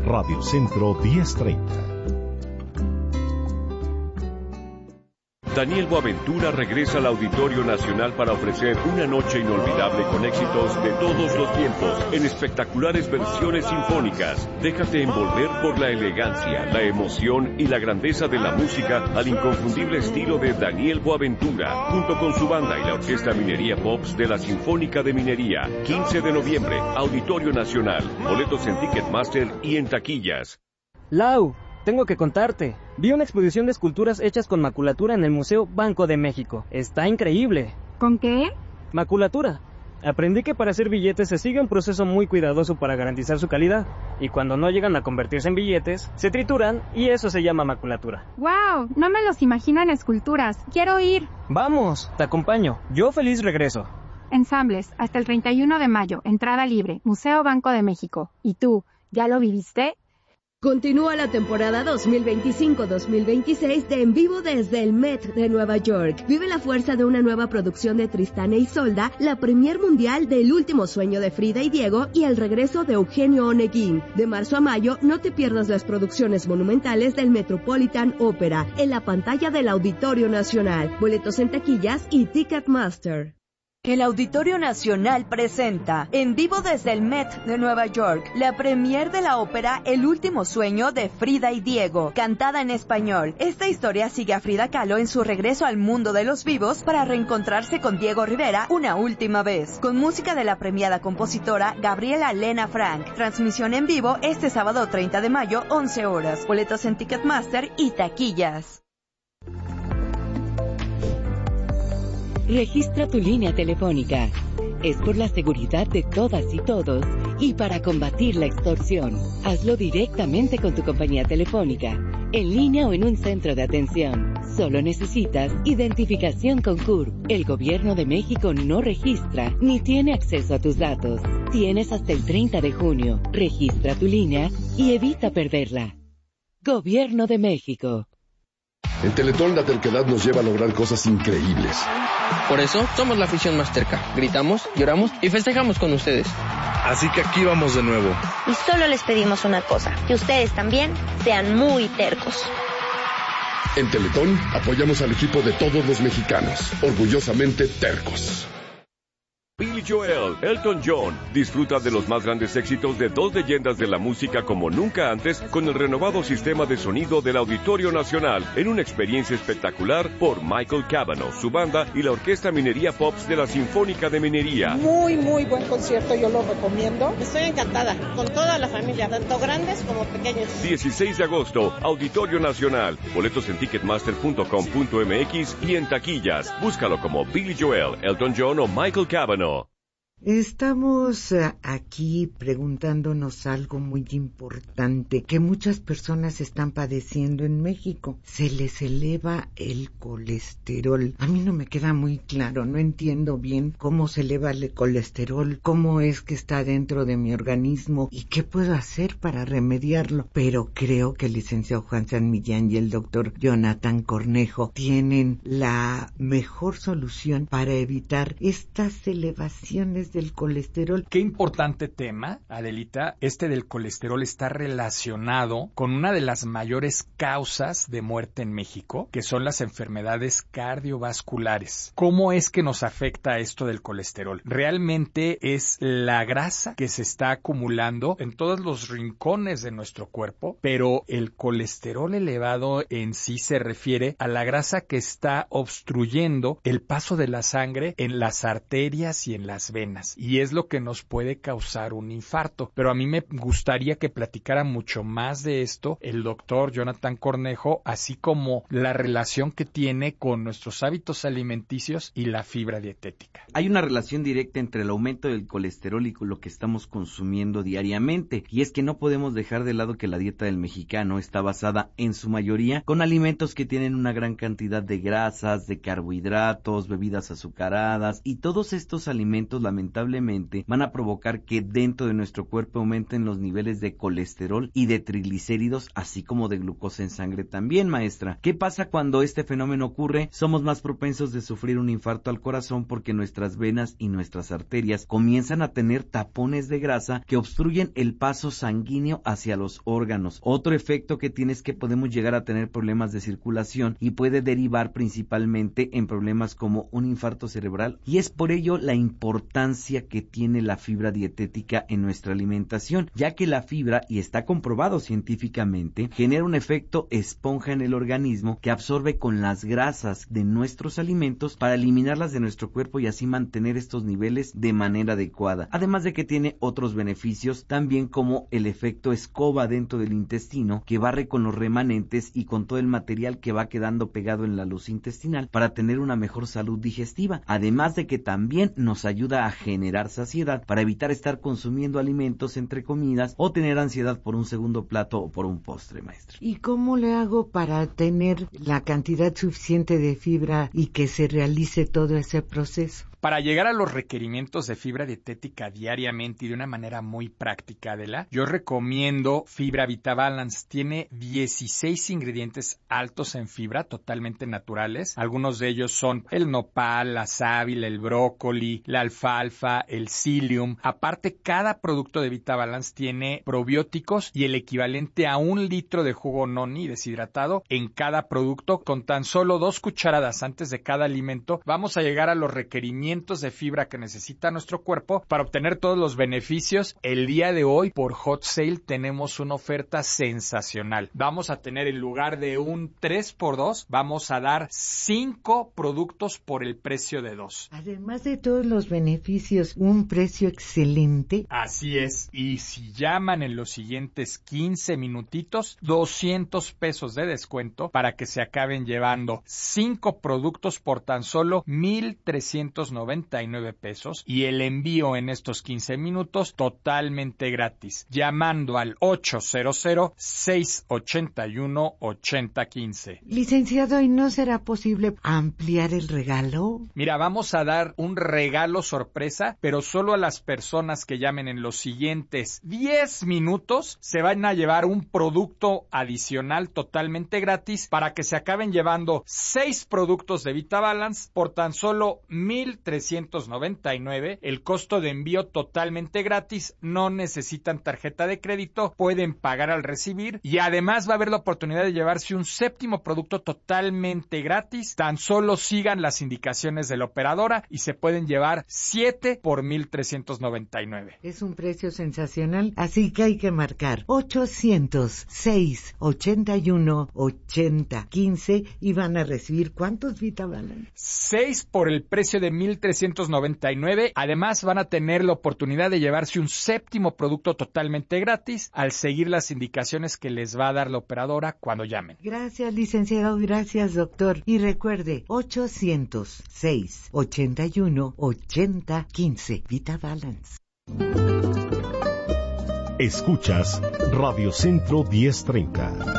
Radio Centro 1030. Daniel Boaventura regresa al Auditorio Nacional para ofrecer una noche inolvidable con éxitos de todos los tiempos en espectaculares versiones sinfónicas. Déjate envolver por la elegancia, la emoción y la grandeza de la música al inconfundible estilo de Daniel Boaventura, junto con su banda y la Orquesta Minería Pops de la Sinfónica de Minería. 15 de noviembre, Auditorio Nacional. Boletos en Ticketmaster y en taquillas. Lau, tengo que contarte. Vi una exposición de esculturas hechas con maculatura en el Museo Banco de México. Está increíble. ¿Con qué? Maculatura. Aprendí que para hacer billetes se sigue un proceso muy cuidadoso para garantizar su calidad. Y cuando no llegan a convertirse en billetes, se trituran y eso se llama maculatura. ¡Wow! No me los imagino en esculturas. ¡Quiero ir! Vamos, te acompaño. Yo feliz regreso. Ensambles, hasta el 31 de mayo. Entrada libre. Museo Banco de México. ¿Y tú, ya lo viviste? Continúa la temporada 2025-2026 de En Vivo desde el Met de Nueva York. Vive la fuerza de una nueva producción de Tristán e Isolda, la premier mundial del Último Sueño de Frida y Diego y el regreso de Eugenio Oneguín. De marzo a mayo, no te pierdas las producciones monumentales del Metropolitan Opera en la pantalla del Auditorio Nacional. Boletos en taquillas y Ticketmaster. El Auditorio Nacional presenta, en vivo desde el Met de Nueva York, la premier de la ópera El Último Sueño de Frida y Diego, cantada en español. Esta historia sigue a Frida Kahlo en su regreso al mundo de los vivos para reencontrarse con Diego Rivera una última vez, con música de la premiada compositora Gabriela Lena Frank. Transmisión en vivo este sábado 30 de mayo, 11 horas. Boletos en Ticketmaster y taquillas. Registra tu línea telefónica. Es por la seguridad de todas y todos y para combatir la extorsión. Hazlo directamente con tu compañía telefónica, en línea o en un centro de atención. Solo necesitas identificación con CURP. El Gobierno de México no registra ni tiene acceso a tus datos. Tienes hasta el 30 de junio. Registra tu línea y evita perderla. Gobierno de México. En Teletón la terquedad nos lleva a lograr cosas increíbles. Por eso somos la afición más terca. Gritamos, lloramos y festejamos con ustedes. Así que aquí vamos de nuevo. Y solo les pedimos una cosa, que ustedes también sean muy tercos. En Teletón apoyamos al equipo de todos los mexicanos, orgullosamente tercos. Billy Joel, Elton John, disfruta de los más grandes éxitos de dos leyendas de la música como nunca antes con el renovado sistema de sonido del Auditorio Nacional en una experiencia espectacular por Michael Cavanaugh, su banda y la Orquesta Minería Pops de la Sinfónica de Minería. Muy buen concierto, yo lo recomiendo. Estoy encantada, con toda la familia, tanto grandes como pequeños. 16 de agosto, Auditorio Nacional. Boletos en ticketmaster.com.mx y en taquillas. Búscalo como Billy Joel, Elton John o Michael Cavanaugh. Estamos aquí preguntándonos algo muy importante que muchas personas están padeciendo en México. Se les eleva el colesterol. A mí no me queda muy claro, no entiendo bien cómo se eleva el colesterol, cómo es que está dentro de mi organismo y qué puedo hacer para remediarlo. Pero creo que el licenciado Juan San Millán y el doctor Jonathan Cornejo tienen la mejor solución para evitar estas elevaciones del colesterol. Qué importante tema, Adelita. Este del colesterol está relacionado con una de las mayores causas de muerte en México, que son las enfermedades cardiovasculares. ¿Cómo es que nos afecta esto del colesterol? Realmente es la grasa que se está acumulando en todos los rincones de nuestro cuerpo, pero el colesterol elevado en sí se refiere a la grasa que está obstruyendo el paso de la sangre en las arterias y en las venas. Y es lo que nos puede causar un infarto. Pero a mí me gustaría que platicara mucho más de esto el doctor Jonathan Cornejo, así como la relación que tiene con nuestros hábitos alimenticios y la fibra dietética. Hay una relación directa entre el aumento del colesterol y con lo que estamos consumiendo diariamente. Y es que no podemos dejar de lado que la dieta del mexicano está basada en su mayoría con alimentos que tienen una gran cantidad de grasas, de carbohidratos, bebidas azucaradas, y todos estos alimentos lamentablemente lamentablemente van a provocar que dentro de nuestro cuerpo aumenten los niveles de colesterol y de triglicéridos, así como de glucosa en sangre también, maestra. ¿Qué pasa cuando este fenómeno ocurre? Somos más propensos de sufrir un infarto al corazón porque nuestras venas y nuestras arterias comienzan a tener tapones de grasa que obstruyen el paso sanguíneo hacia los órganos. Otro efecto que tiene es que podemos llegar a tener problemas de circulación y puede derivar principalmente en problemas como un infarto cerebral, y es por ello la importancia que tiene la fibra dietética en nuestra alimentación, ya que la fibra, y está comprobado científicamente, genera un efecto esponja en el organismo que absorbe con las grasas de nuestros alimentos para eliminarlas de nuestro cuerpo y así mantener estos niveles de manera adecuada. Además de que tiene otros beneficios también, como el efecto escoba dentro del intestino, que barre con los remanentes y con todo el material que va quedando pegado en la luz intestinal para tener una mejor salud digestiva. Además de que también nos ayuda a generar saciedad para evitar estar consumiendo alimentos entre comidas o tener ansiedad por un segundo plato o por un postre, maestra. ¿Y cómo le hago para tener la cantidad suficiente de fibra y que se realice todo ese proceso? Para llegar a los requerimientos de fibra dietética diariamente y de una manera muy práctica, Adela, yo recomiendo Fibra VitaBalance. Tiene 16 ingredientes altos en fibra, totalmente naturales. Algunos de ellos son el nopal, la sábila, el brócoli, la alfalfa, el psyllium. Aparte, cada producto de VitaBalance tiene probióticos y el equivalente a 1 litro de jugo noni deshidratado en cada producto. Con tan solo 2 cucharadas antes de cada alimento, vamos a llegar a los requerimientos de fibra que necesita nuestro cuerpo para obtener todos los beneficios. El día de hoy, por Hot Sale, tenemos una oferta sensacional. Vamos a tener, en lugar de un 3x2, vamos a dar 5 productos por el precio de 2. Además de todos los beneficios, un precio excelente. Así es. Y si llaman en los siguientes 15 minutitos, 200 pesos de descuento para que se acaben llevando 5 productos por tan solo 1,399 pesos, y el envío en estos 15 minutos totalmente gratis, llamando al 800-681-8015. Licenciado, ¿y no será posible ampliar el regalo? Mira, vamos a dar un regalo sorpresa, pero solo a las personas que llamen en los siguientes 10 minutos se van a llevar un producto adicional totalmente gratis para que se acaben llevando 6 productos de VitaBalance por tan solo 1,399. El costo de envío totalmente gratis, no necesitan tarjeta de crédito, pueden pagar al recibir y además va a haber la oportunidad de llevarse un 7º producto totalmente gratis. Tan solo sigan las indicaciones de la operadora y se pueden llevar 7 por 1,399. Es un precio sensacional, así que hay que marcar 800-681-8015 y van a recibir ¿cuántos VitaBalance? 6 por el precio de 1,399. Además van a tener la oportunidad de llevarse un 7º producto totalmente gratis al seguir las indicaciones que les va a dar la operadora cuando llamen. Gracias, licenciado, gracias, doctor. Y recuerde, 800-681-8015, VitaBalance. Escuchas Radio Centro 1030.